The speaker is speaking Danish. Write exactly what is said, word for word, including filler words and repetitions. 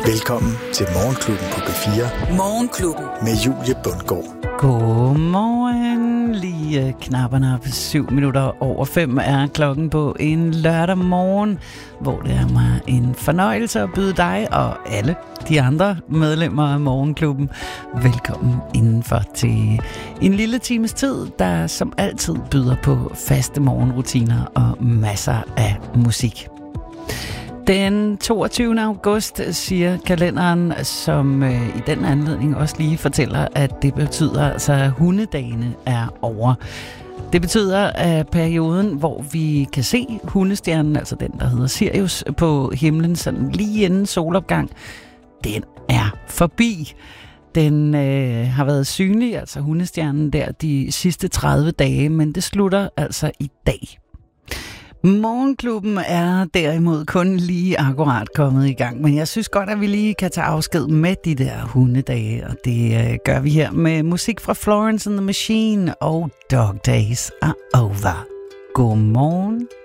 Velkommen til Morgenklubben på B fire. Morgenklubben. Med Julie Bundgaard. Godmorgen. Lige knapperne op syv minutter over fem er klokken på en lørdag morgen, hvor det er mig en fornøjelse at byde dig og alle de andre medlemmer af Morgenklubben velkommen indenfor til en lille times tid, der som altid byder på faste morgenrutiner og masser af musik. Den toogtyvende august siger kalenderen, som øh, i den anledning også lige fortæller, at det betyder, altså, at hundedagene er over. Det betyder, at perioden, hvor vi kan se hundestjernen, altså den, der hedder Sirius, på himlen sådan lige inden solopgang, den er forbi. Den øh, har været synlig, altså hundestjernen der, de sidste tredive dage, men det slutter altså i dag. Morgenklubben er derimod kun lige akkurat kommet i gang, men jeg synes godt, at vi lige kan tage afsked med de der hundedage, og det øh, gør vi her med musik fra Florence and the Machine og Dog Days Are Over. Godmorgen.